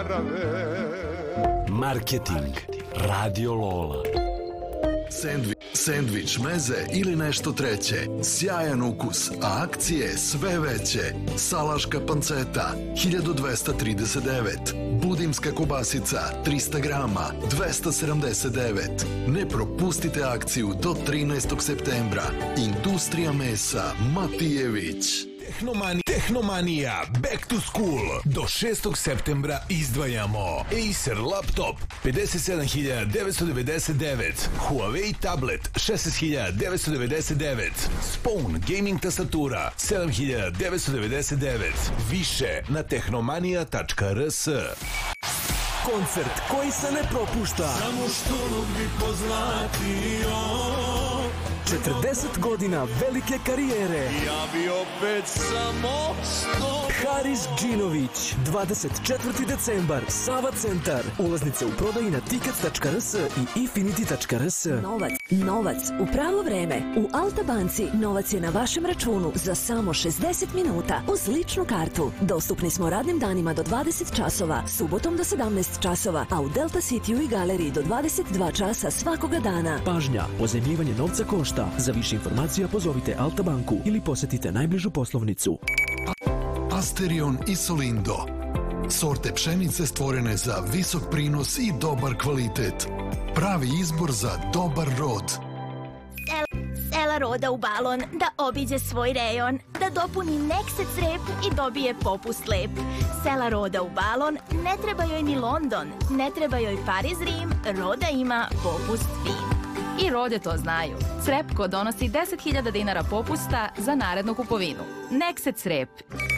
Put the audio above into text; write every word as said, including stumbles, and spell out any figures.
naprave. Marketing Radio Lola. Sendvič, sendvič, meze ili nešto treće. Sjajan ukus, a akcije sve veće. Salaška panceta, hiljadu dvesta trideset devet. Budimska kobasica, trista grama, dvesta sedamdeset devet. Ne propustite akciju do trinaestog septembra. Industrija mesa Matijević. Tehnomani, Tehnomanija Back to School. Do šestog septembra izdvajamo Acer laptop pedeset sedam hiljada devetsto devedeset devet, Huawei tablet šesnaest hiljada devetsto devedeset devet, Spawn gaming tastatura sedam hiljada devetsto devedeset devet. Više na tehnomanija tačka r s. Koncert koji se ne propušta. Samo što bi pozlatio. četrdeset godina velike karijere. Ja bi opet samo sto. Haris Džinović, dvadeset četvrti decembar, Sava centar. Ulaznice u prodaji na tickets tačka r s i infinity tačka r s. Novac, novac u pravo vreme. U Alta banci novac je na vašem računu za samo šezdeset minuta uz ličnu kartu. Dostupni smo radnim danima do dvadeset časova, subotom do sedamnaest časova, a u Delta Cityu i galeriji do dvadeset dva časa svakoga dana. Pažnja, pozajmljivanje novca košta. Za više informacija pozovite Alta banku ili posjetite najbližu poslovnicu. Asterion i Solindo. Sorte pšenice stvorene za visok prinos i dobar kvalitet. Pravi izbor za dobar rod. Sela Roda u balon, da obiđe svoj rejon, da dopuni Neksec rep i dobije popust lep. Sela Roda u balon, ne treba joj ni London, ne treba joj Pariz, Rim, Roda ima popust fin. I Rode to znaju. Crepko donosi deset hiljada dinara popusta za narednu kupovinu. Neksec rep.